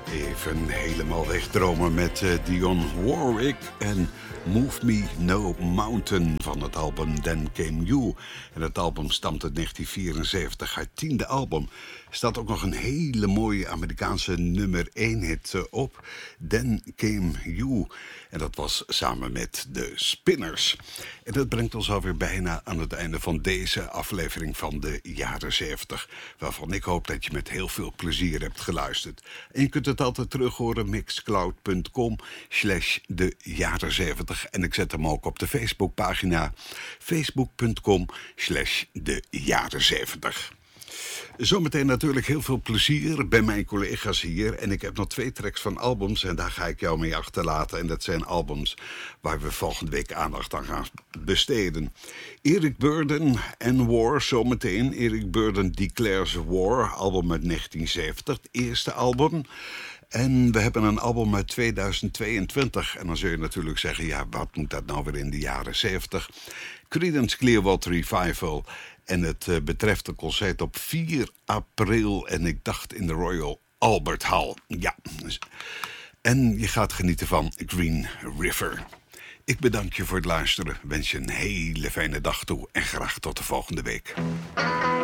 Even helemaal wegdromen met Dionne Warwick en Move Me No Mountain van het album Then Came You. En het album stamt uit 1974, haar 10e album. Er staat ook nog een hele mooie Amerikaanse nummer 1 hit op, Then Came You. En dat was samen met de Spinners. En dat brengt ons alweer bijna aan het einde van deze aflevering van de jaren 70. Waarvan ik hoop dat je met heel veel plezier hebt geluisterd. En je kunt het altijd terug horen, mixcloud.com/de jaren 70. En ik zet hem ook op de Facebookpagina, facebook.com/de jaren 70. Zometeen natuurlijk heel veel plezier bij mijn collega's hier. En ik heb nog 2 tracks van albums en daar ga ik jou mee achterlaten. En dat zijn albums waar we volgende week aandacht aan gaan besteden. Eric Burdon en War zometeen. Eric Burdon Declares War, album uit 1970, het eerste album. En we hebben een album uit 2022. En dan zul je natuurlijk zeggen, ja, wat moet dat nou weer in de jaren 70? Creedence Clearwater Revival. En het betreft een concert op 4 april. En ik dacht in de Royal Albert Hall. Ja. En je gaat genieten van Green River. Ik bedank je voor het luisteren. Wens je een hele fijne dag toe. En graag tot de volgende week.